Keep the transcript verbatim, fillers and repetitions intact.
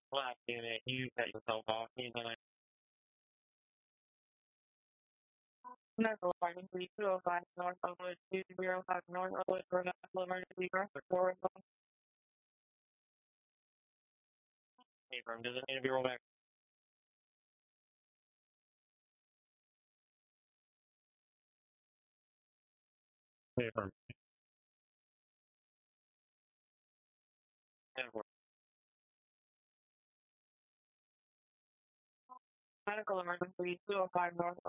Black unit, you cut yourself off. He's on a medical department, three two oh five North Oakwood, two zero five North Oakwood, for medical emergency reference forward. Affirm, does it need to be rolled back? Affirm. Affirm. Medical emergency, two oh five North